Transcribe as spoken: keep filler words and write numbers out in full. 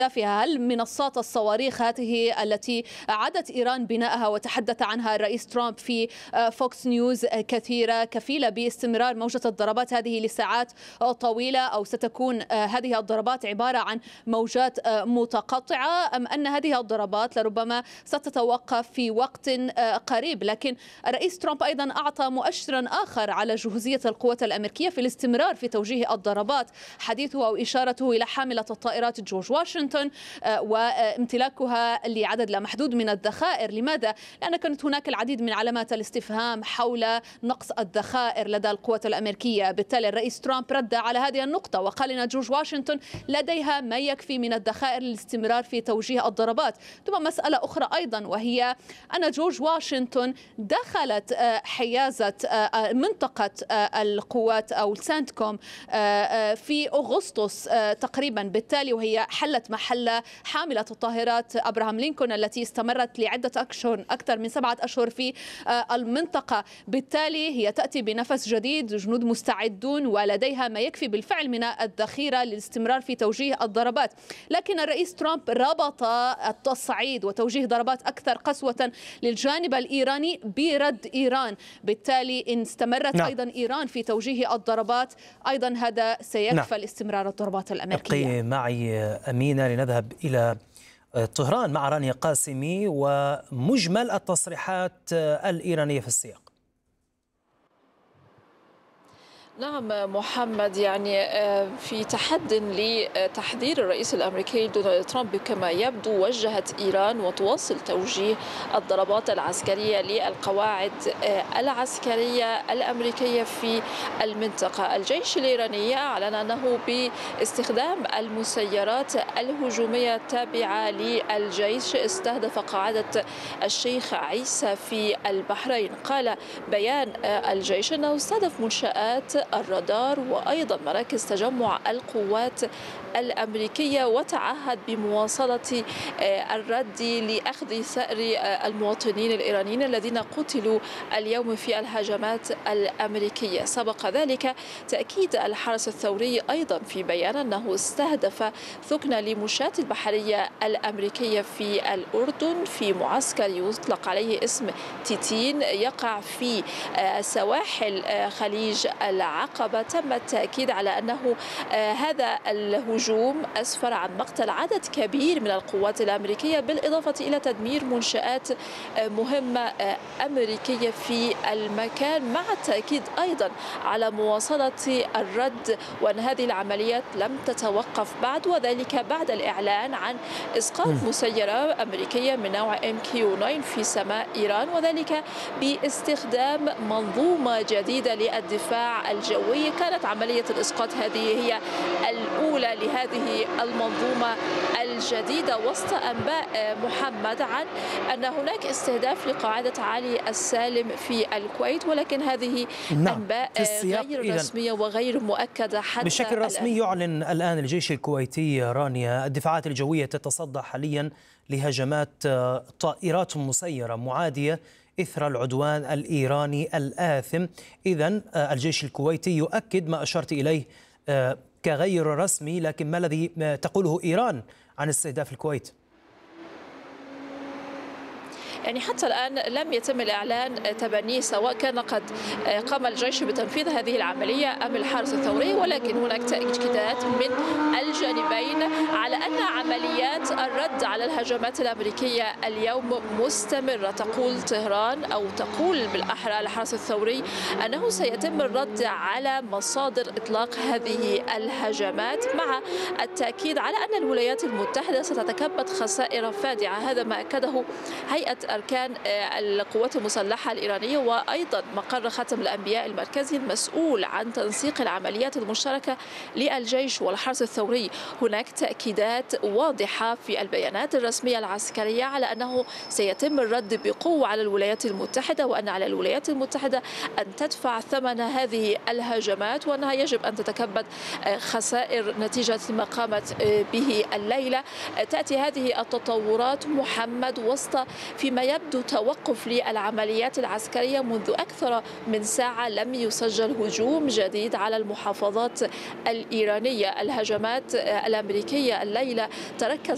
فيها. هل منصات الصواريخ هذه التي أعادت إيران بنائها وتحدث عنها الرئيس ترامب في فوكس نيوز كثيرة كفيلة باستمرار موجة الضربات هذه لساعات طويلة، أو ستكون هذه الضربات عبارة عن موجات متقطعة، أم أن هذه الضربات لربما ستتوقف في وقت قريب؟ لكن الرئيس ترامب أيضا أعطى مؤشرا آخر على جهوزية القوات الأمريكية في الاستمرار في توجيه الضربات، حديثه أو إشارته إلى حاملة الطائرات جورج واشنطن وامتلاكها لعدد لا محدود من الذخائر. لماذا؟ لأن كانت هناك العديد من علامات الاستفهام حول نقص الذخائر لدى القوات الأمريكية. بالتالي الرئيس ترامب رد على هذه النقطة وقال إن جورج واشنطن لديها ما يكفي من الذخائر للاستمرار في توجيه الضربات. ثم مسألة أخرى أيضا، وهي أن جورج واشنطن دخلت حيازة منطقة القوات أو سانتكوم في أغسطس تقريبا، بالتالي وهي حلت محل حاملة الطائرات أبراهام لينكولن التي استمرت لعدة أشهر أكثر من سبعة أشهر في المنطقة. بالتالي هي تأتي بنفس جديد، جنود مستعدون ولديها ما يكفي بالفعل من الذخيرة للاستمرار في توجيه الضربات. لكن الرئيس ترامب ربط التصعيد وتوجيه ضربات أكثر قسوة للجانب الإيراني برد إيران. بالتالي إن استمرت نعم. أيضا إيران في توجيه الضربات، أيضا هذا سيكفل نعم. استمرار الضربات الأمريكية. ابقي معي أمينة لنذهب إلى طهران مع رانيا قاسمي ومجمل التصريحات الإيرانية في السياق. نعم محمد، يعني في تحد لتحذير الرئيس الأمريكي دونالد ترامب كما يبدو، وجهت إيران وتواصل توجيه الضربات العسكرية للقواعد العسكرية الأمريكية في المنطقة. الجيش الإيراني أعلن أنه باستخدام المسيرات الهجومية التابعة للجيش استهدف قاعدة الشيخ عيسى في البحرين. قال بيان الجيش أنه استهدف منشآت الرادار وأيضا مراكز تجمع القوات الأمريكية، وتعهد بمواصلة الرد لأخذ ثأر المواطنين الإيرانيين الذين قتلوا اليوم في الهجمات الأمريكية. سبق ذلك تأكيد الحرس الثوري أيضا في بيان أنه استهدف ثكنة لمشاة البحرية الأمريكية في الأردن في معسكر يطلق عليه اسم تيتين يقع في سواحل خليج العقبة. تم التأكيد على أنه هذا الهجوم أسفر عن مقتل عدد كبير من القوات الأمريكية، بالإضافة إلى تدمير منشآت مهمة أمريكية في المكان، مع التأكيد أيضا على مواصلة الرد وأن هذه العمليات لم تتوقف بعد، وذلك بعد الإعلان عن إسقاط مسيرة أمريكية من نوع إم كيو تسعة في سماء إيران، وذلك باستخدام منظومة جديدة للدفاع الجوي. كانت عملية الإسقاط هذه هي الأولى لهذه المنظومة الجديدة، وسط أنباء محمد عن أن هناك استهداف لقاعدة علي السالم في الكويت، ولكن هذه نعم. أنباء غير رسمية وغير مؤكدة حتى بشكل رسمي. الآن. يعلن الآن الجيش الكويتي رانيا الدفاعات الجوية تتصدى حاليا لهجمات طائرات مسيرة معادية إثر العدوان الإيراني الآثم. إذن الجيش الكويتي يؤكد ما أشرت إليه كغير رسمي، لكن ما الذي تقوله إيران عن استهداف الكويت؟ يعني حتى الآن لم يتم الإعلان تبنيه، سواء كان قد قام الجيش بتنفيذ هذه العملية أم الحرس الثوري، ولكن هناك تأكيدات من الجانبين على أن عمليات الرد على الهجمات الأمريكية اليوم مستمرة. تقول طهران أو تقول بالأحرى الحرس الثوري أنه سيتم الرد على مصادر إطلاق هذه الهجمات، مع التأكيد على أن الولايات المتحدة ستتكبد خسائر فادعة. هذا ما أكده هيئة أركان القوات المسلحة الإيرانية، وأيضا مقر ختم الأنبياء المركزي المسؤول عن تنسيق العمليات المشتركة للجيش والحرس الثوري. هناك تأكيدات واضحة في البيانات الرسمية العسكرية على أنه سيتم الرد بقوة على الولايات المتحدة، وأن على الولايات المتحدة أن تدفع ثمن هذه الهجمات، وأنها يجب أن تتكبد خسائر نتيجة ما قامت به الليلة. تأتي هذه التطورات محمد وسط فيما يبدو توقف للعمليات العسكرية منذ أكثر من ساعة. لم يسجل هجوم جديد على المحافظات الإيرانية. الهجمات الأمريكية الليلة تركز